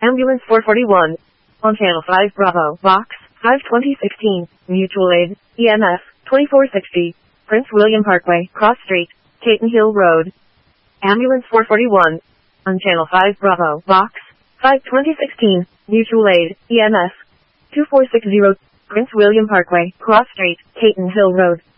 Ambulance 441. On Channel 5 Bravo, Vox, 5 2016, Mutual Aid, EMF, 2460, Prince William Parkway, Cross Street, Caton Hill Road. Ambulance 441. On Channel 5 Bravo, Vox, 5 2016, Mutual Aid, EMF, 2460, Prince William Parkway, Cross Street, Caton Hill Road.